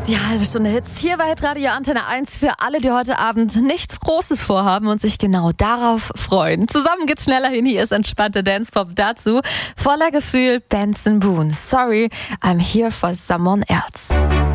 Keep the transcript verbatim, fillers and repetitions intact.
Die halbe Stunde Hits hier bei Radio Antenne eins für alle, die heute Abend nichts Großes vorhaben und sich genau darauf freuen. Zusammen geht's schneller hin, hier ist entspannte Dance-Pop dazu. Voller Gefühl, Benson Boone. Sorry, I'm here for someone else.